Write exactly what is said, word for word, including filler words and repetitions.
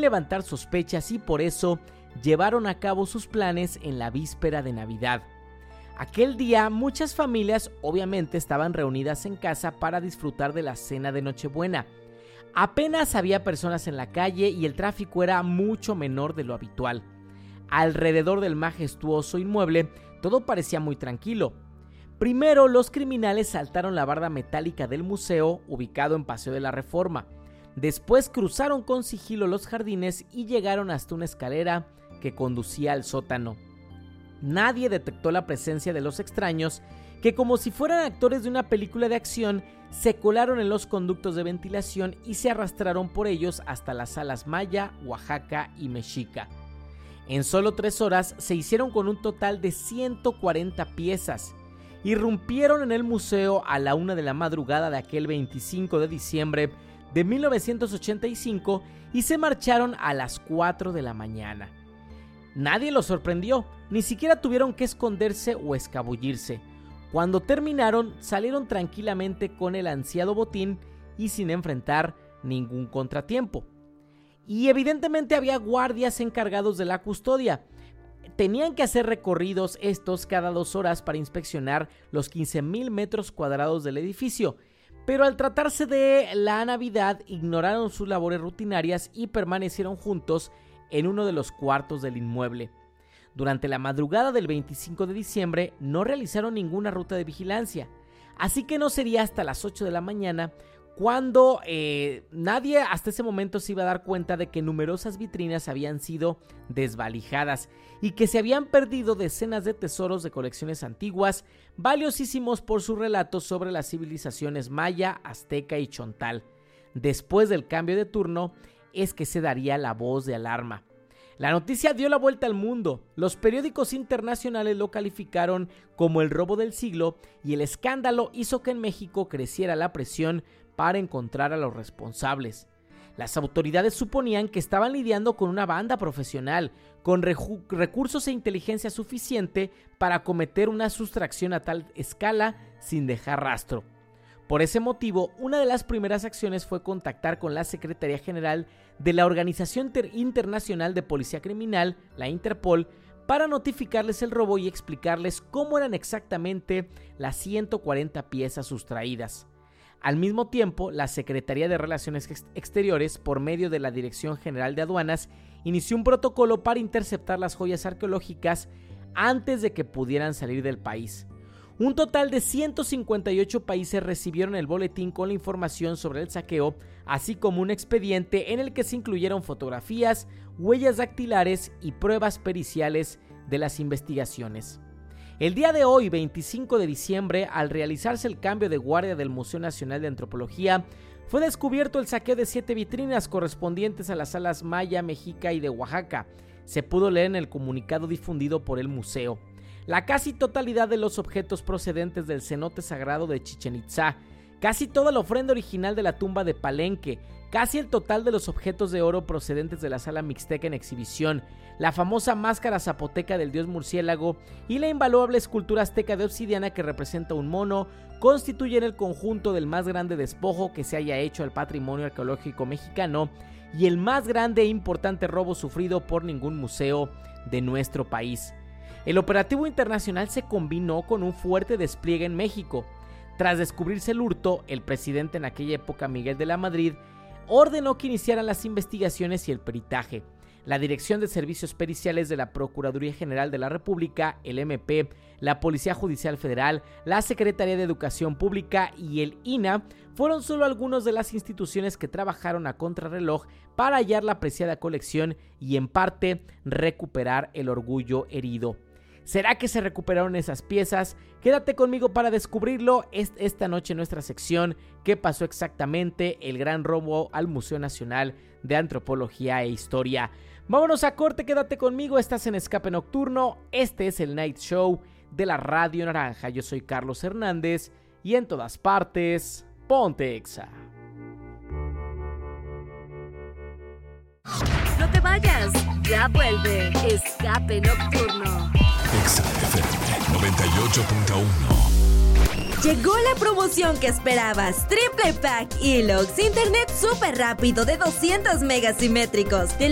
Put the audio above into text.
levantar sospechas y por eso llevaron a cabo sus planes en la víspera de Navidad. Aquel día muchas familias obviamente estaban reunidas en casa para disfrutar de la cena de Nochebuena. Apenas había personas en la calle y el tráfico era mucho menor de lo habitual. Alrededor del majestuoso inmueble todo parecía muy tranquilo. Primero, los criminales saltaron la barda metálica del museo ubicado en Paseo de la Reforma. Después cruzaron con sigilo los jardines y llegaron hasta una escalera que conducía al sótano. Nadie detectó la presencia de los extraños que, como si fueran actores de una película de acción, se colaron en los conductos de ventilación y se arrastraron por ellos hasta las salas Maya, Oaxaca y Mexica. En solo tres horas se hicieron con un total de ciento cuarenta piezas. Irrumpieron en el museo a la una de la madrugada de aquel veinticinco de diciembre de mil novecientos ochenta y cinco y se marcharon a las cuatro de la mañana. Nadie los sorprendió, ni siquiera tuvieron que esconderse o escabullirse. Cuando terminaron, salieron tranquilamente con el ansiado botín y sin enfrentar ningún contratiempo. Y evidentemente había guardias encargados de la custodia. Tenían que hacer recorridos estos cada dos horas para inspeccionar los quince mil metros cuadrados del edificio. Pero al tratarse de la Navidad, ignoraron sus labores rutinarias y permanecieron juntos en uno de los cuartos del inmueble. Durante la madrugada del veinticinco de diciembre no realizaron ninguna ruta de vigilancia, así que no sería hasta las ocho de la mañana cuando eh, nadie hasta ese momento se iba a dar cuenta de que numerosas vitrinas habían sido desvalijadas y que se habían perdido decenas de tesoros de colecciones antiguas, valiosísimos por sus relatos sobre las civilizaciones maya, azteca y chontal. Después del cambio de turno es que se daría la voz de alarma. La noticia dio la vuelta al mundo. Los periódicos internacionales lo calificaron como el robo del siglo y el escándalo hizo que en México creciera la presión para encontrar a los responsables. Las autoridades suponían que estaban lidiando con una banda profesional, con reju- recursos e inteligencia suficiente para cometer una sustracción a tal escala sin dejar rastro. Por ese motivo, una de las primeras acciones fue contactar con la Secretaría General de la Organización Internacional de Policía Criminal, la Interpol, para notificarles el robo y explicarles cómo eran exactamente las ciento cuarenta piezas sustraídas. Al mismo tiempo, la Secretaría de Relaciones Exteriores, por medio de la Dirección General de Aduanas, inició un protocolo para interceptar las joyas arqueológicas antes de que pudieran salir del país. Un total de ciento cincuenta y ocho países recibieron el boletín con la información sobre el saqueo, así como un expediente en el que se incluyeron fotografías, huellas dactilares y pruebas periciales de las investigaciones. El día de hoy, veinticinco de diciembre, al realizarse el cambio de guardia del Museo Nacional de Antropología, fue descubierto el saqueo de siete vitrinas correspondientes a las salas Maya, Mexica y de Oaxaca. Se pudo leer en el comunicado difundido por el museo. La casi totalidad de los objetos procedentes del cenote sagrado de Chichén Itzá, casi toda la ofrenda original de la tumba de Palenque, casi el total de los objetos de oro procedentes de la sala mixteca en exhibición, la famosa máscara zapoteca del dios murciélago y la invaluable escultura azteca de obsidiana que representa un mono, constituyen el conjunto del más grande despojo que se haya hecho al patrimonio arqueológico mexicano y el más grande e importante robo sufrido por ningún museo de nuestro país. El operativo internacional se combinó con un fuerte despliegue en México. Tras descubrirse el hurto, el presidente en aquella época, Miguel de la Madrid, ordenó que iniciaran las investigaciones y el peritaje. La Dirección de Servicios Periciales de la Procuraduría General de la República, el M P, la Policía Judicial Federal, la Secretaría de Educación Pública y el I N A fueron solo algunas de las instituciones que trabajaron a contrarreloj para hallar la preciada colección y en parte recuperar el orgullo herido. ¿Será que se recuperaron esas piezas? Quédate conmigo para descubrirlo esta noche en nuestra sección ¿Qué pasó exactamente? El gran robo al Museo Nacional de Antropología e Historia. Vámonos a corte, quédate conmigo, estás en Escape Nocturno, este es el Night Show de la Radio Naranja. Yo soy Carlos Hernández y en todas partes, ponte Exa. No te vayas, ya vuelve Escape Nocturno. Exa F M noventa y ocho punto uno. Llegó la promoción que esperabas. Triple Pack Elox, internet súper rápido de doscientos megasimétricos.